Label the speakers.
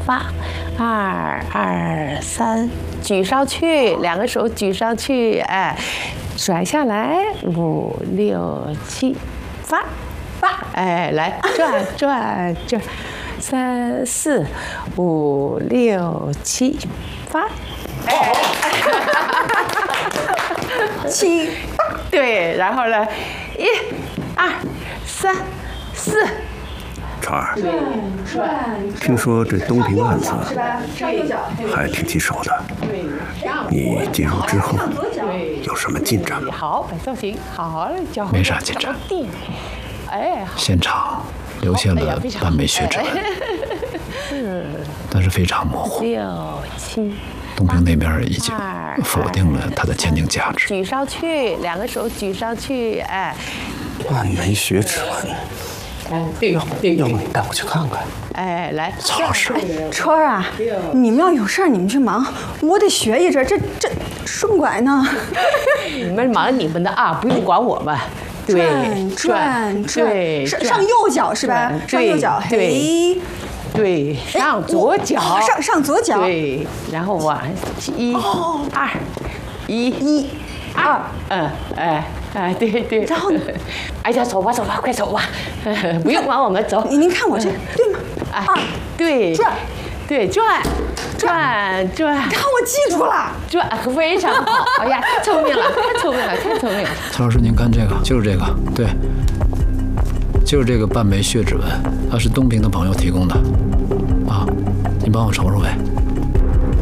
Speaker 1: 发，2、2、3，举上去，2个手举上去，哎，甩下来，5、6、7，发，哎，来转，3、4、5、6、7，发，哎，7，对，然后呢，1、2、3、4。
Speaker 2: 川儿，听说这东平案子还挺棘手的，你进入之后有什么进展吗？
Speaker 1: 好，摆造型，好嘞，教
Speaker 3: 没啥进展。
Speaker 1: 哎，
Speaker 3: 现场留下了半枚血指纹，但是非常模糊。
Speaker 1: 6、7。
Speaker 3: 东平那边已经否定了它的鉴定价值。
Speaker 1: 举上去，2个手举上去，哎，
Speaker 2: 半枚血指纹。要不你带我去看看？
Speaker 1: 哎，来，
Speaker 3: 曹老师，
Speaker 4: 川儿啊，你们要有事儿你们去忙，我得学一阵。这顺拐呢？
Speaker 1: 你们忙你们的啊，不用管我们。对，
Speaker 4: 转，
Speaker 1: 对，
Speaker 4: 上右脚是吧？上右脚，嘿。
Speaker 1: 对，上左脚，
Speaker 4: 上左脚，
Speaker 1: 对，然后往1、2、1、2，哎，对，
Speaker 4: 然后呢？
Speaker 1: 哎呀，走吧，快走吧，不用管我们，走。
Speaker 4: 您看我这对吗？
Speaker 1: 哎，对，对，转。
Speaker 4: 看我记住了，
Speaker 1: 转非常好，哎呀，太聪明了。
Speaker 3: 曹老师，您看这个，就是这个，对。就是这个半枚血指纹，它是东平的朋友提供的，啊，你帮我瞅瞅呗。